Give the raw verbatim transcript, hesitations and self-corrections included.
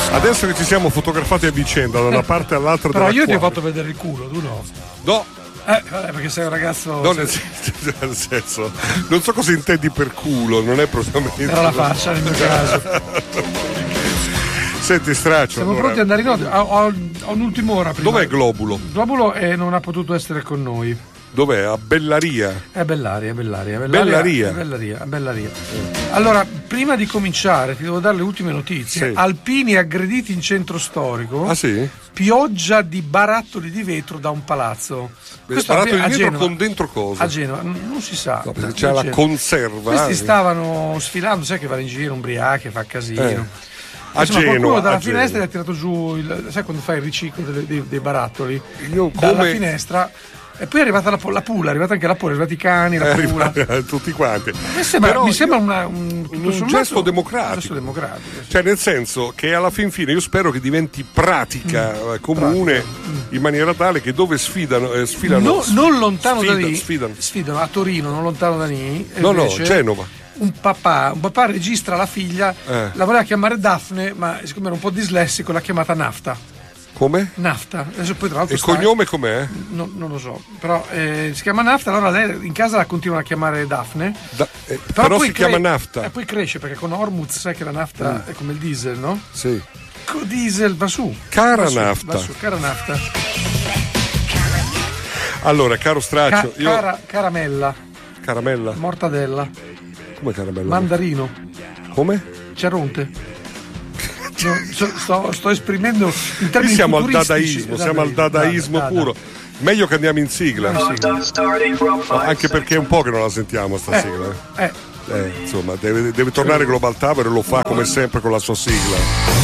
Adesso che ci siamo fotografati a vicenda da una parte all'altra Però della io ti ho quadra. fatto vedere il culo, tu no. No. Eh, vabbè, perché sei un ragazzo. No, nel senso, nel senso, non so cosa intendi per culo, non è propriamente. Era la faccia nel mio caso. Senti, Straccio. Siamo allora, pronti ad andare in onda. Ho, ho, ho un'ultima ora prima. Dov'è Globulo? Globulo eh, non ha potuto essere con noi. Dov'è? A Bellaria. È Bellaria, Bellaria, Bellaria. Bellaria, Bellaria. Allora, prima di cominciare, ti devo dare le ultime notizie. Sì. Alpini aggrediti in centro storico. Ah sì? Pioggia di barattoli di vetro da un palazzo. Questo Barattoli a di vetro Genova. con dentro cosa? A Genova, non non si sa. No, perché Non c'è la c'è. conserva. Questi eh. stavano sfilando, sai che va in giro ubriache, fa casino. Eh. A Insomma, Genova, qualcuno dalla a finestra Genova. gli ha tirato giù il, sai quando fai il riciclo delle- dei, dei barattoli Io dalla come- finestra, e poi è arrivata la, po- la pula, è arrivata anche la pula, è arrivati i cani, la Eh, pula. arriva- tutti quanti. Mi sembra, Però mi io- sembra una- un, tutto un sommato, gesto democratico. un gesto democratico, sì. Cioè, nel senso che alla fin fine io spero che diventi pratica Mm. eh, comune in maniera tale che dove sfidano, eh, sfilano No- non lontano sfida- da lì, sfidano. sfidano a Torino, non lontano da lì. e No, no, invece Genova. Un papà, un papà registra la figlia, Eh. la voleva chiamare Daphne, ma siccome era un po' dislessico l'ha chiamata Nafta. Come? Nafta. Adesso poi tra l'altro E sta- cognome com'è? No, non lo so, però eh, si chiama Nafta, allora lei in casa la continua a chiamare Daphne. Da- eh, però poi si chiama cre- Nafta. E poi cresce perché con Hormuz sai che la nafta è come il diesel, no? Sì. Co- diesel va su. Cara Va su, nafta. va su, cara nafta. Allora, caro Ca- Straccio, io. cara- caramella, Caramella? mortadella, Come caramella? mandarino, Come? Ciaronte. No, so- sto, sto esprimendo in Qui termini siamo al futuristici. dadaismo, siamo al dadaismo Dada, puro. Meglio che andiamo in sigla. dada. No, anche perché è un po' che non la sentiamo sta Eh, sigla. eh. Eh, insomma, deve, deve tornare Global Tower e lo fa come sempre con la sua sigla.